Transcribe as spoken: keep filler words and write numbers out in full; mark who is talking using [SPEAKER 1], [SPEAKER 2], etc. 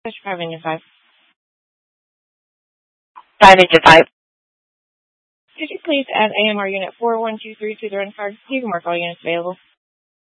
[SPEAKER 1] Push five in your five.
[SPEAKER 2] Five into five.
[SPEAKER 1] Could you please add A M R unit four one two three to the run card? You can mark all units available.